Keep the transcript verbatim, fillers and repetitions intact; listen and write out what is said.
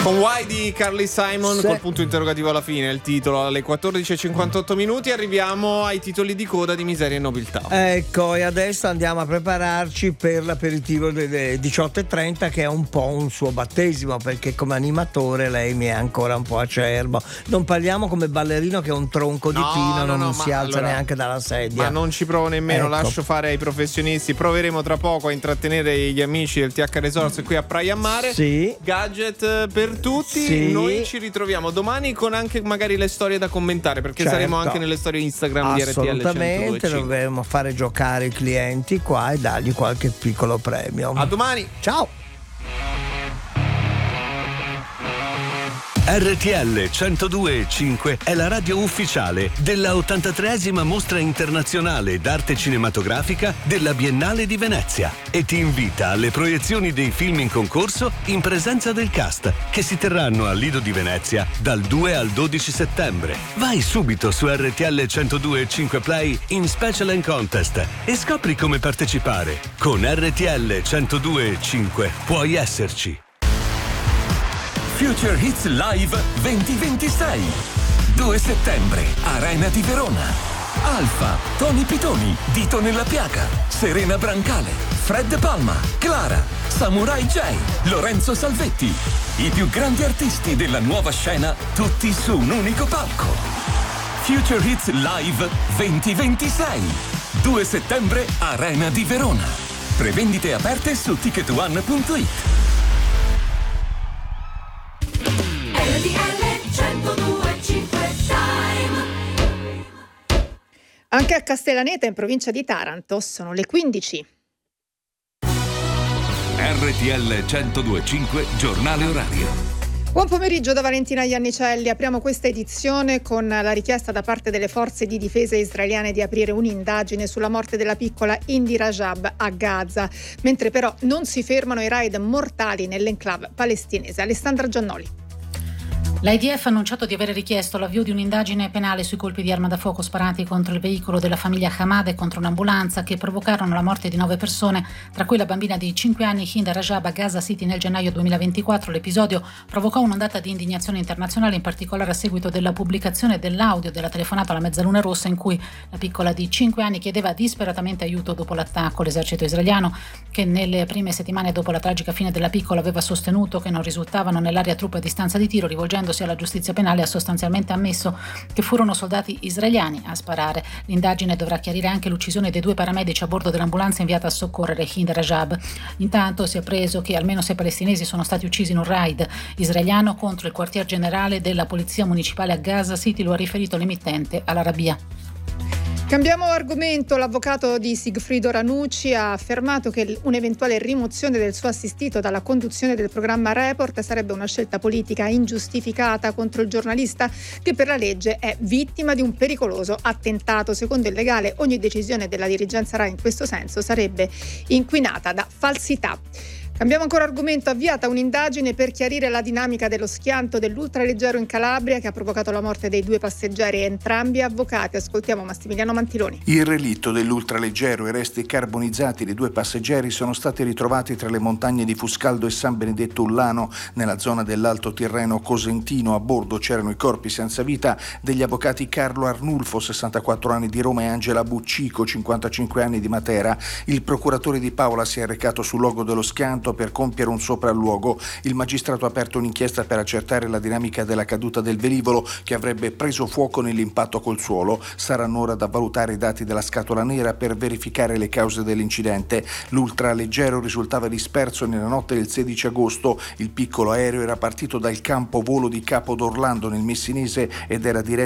Con Why di Carly Simon, sì. Col punto interrogativo alla fine, il titolo. Alle quattordici e cinquantotto minuti arriviamo ai titoli di coda di Miseria e Nobiltà. Ecco, e adesso andiamo a prepararci per l'aperitivo delle diciotto e trenta, che è un po' un suo battesimo, perché come animatore lei mi è ancora un po' acerbo. Non parliamo come ballerino che è un tronco di no, pino, no, non no, si alza allora, neanche dalla sedia. Ma non ci provo nemmeno, ecco. Lascio fare ai professionisti. Proveremo tra poco a intrattenere gli amici del T H Resorts qui a Praia Mare. Sì. Gadget per tutti. Sì. Noi ci ritroviamo domani con anche magari le storie da commentare, perché certo. saremo anche nelle storie Instagram di R T L centodue e cinque. Assolutamente, dovremo fare giocare i clienti qua e dargli qualche piccolo premio. A domani. Ciao. R T L centodue e cinque è la radio ufficiale della ottantatreesima Mostra Internazionale d'Arte Cinematografica della Biennale di Venezia e ti invita alle proiezioni dei film in concorso in presenza del cast, che si terranno al Lido di Venezia dal due al dodici settembre. Vai subito su R T L centodue e cinque Play in Special and Contest e scopri come partecipare. Con R T L centodue e cinque puoi esserci. Future Hits Live duemilaventisei. due settembre, Arena di Verona. Alfa, Tony Pitoni, Dito nella piaga, Serena Brancale, Fred Palma, Clara, Samurai J, Lorenzo Salvetti. I più grandi artisti della nuova scena, tutti su un unico palco. Future Hits Live duemilaventisei. due settembre, Arena di Verona. Prevendite aperte su ticket one punto it. Anche a Castellaneta, in provincia di Taranto, sono le quindici. R T L centodue e cinque, giornale orario. Buon pomeriggio da Valentina Iannicelli. Apriamo questa edizione con la richiesta da parte delle forze di difesa israeliane di aprire un'indagine sulla morte della piccola Indy Rajab a Gaza, mentre però non si fermano i raid mortali nell'enclave palestinese. Alessandra Giannoli. L'I D F ha annunciato di aver richiesto l'avvio di un'indagine penale sui colpi di arma da fuoco sparati contro il veicolo della famiglia Hamad e contro un'ambulanza che provocarono la morte di nove persone, tra cui la bambina di cinque anni Hinda Rajab a Gaza City nel gennaio duemilaventiquattro. L'episodio provocò un'ondata di indignazione internazionale, in particolare a seguito della pubblicazione dell'audio della telefonata alla Mezzaluna Rossa in cui la piccola di cinque anni chiedeva disperatamente aiuto dopo l'attacco. L'esercito israeliano, che nelle prime settimane dopo la tragica fine della piccola aveva sostenuto che non risultavano nell'area truppe a distanza di tiro, rivolgendo alla giustizia penale, ha sostanzialmente ammesso che furono soldati israeliani a sparare. L'indagine dovrà chiarire anche l'uccisione dei due paramedici a bordo dell'ambulanza inviata a soccorrere Hind Rajab. Intanto si è appreso che almeno sei palestinesi sono stati uccisi in un raid israeliano contro il quartier generale della polizia municipale a Gaza City, lo ha riferito l'emittente Al Arabiya. Cambiamo argomento. L'avvocato di Sigfrido Ranucci ha affermato che un'eventuale rimozione del suo assistito dalla conduzione del programma Report sarebbe una scelta politica ingiustificata contro il giornalista, che per la legge è vittima di un pericoloso attentato. Secondo il legale, ogni decisione della dirigenza Rai in questo senso sarebbe inquinata da falsità. Cambiamo ancora argomento. Avviata un'indagine per chiarire la dinamica dello schianto dell'ultraleggero in Calabria che ha provocato la morte dei due passeggeri, entrambi avvocati. Ascoltiamo Massimiliano Mantiloni. Il relitto dell'ultraleggero e i resti carbonizzati dei due passeggeri sono stati ritrovati tra le montagne di Fuscaldo e San Benedetto Ullano, nella zona dell'Alto Tirreno Cosentino. A bordo c'erano i corpi senza vita degli avvocati Carlo Arnulfo, sessantaquattro anni, di Roma, e Angela Buccico, cinquantacinque anni, di Matera. Il procuratore Di Paola si è recato sul luogo dello schianto per compiere un sopralluogo. Il magistrato ha aperto un'inchiesta per accertare la dinamica della caduta del velivolo, che avrebbe preso fuoco nell'impatto col suolo. Saranno ora da valutare i dati della scatola nera per verificare le cause dell'incidente. L'ultraleggero risultava disperso nella notte del sedici agosto. Il piccolo aereo era partito dal campo volo di Capo d'Orlando nel Messinese ed era diretto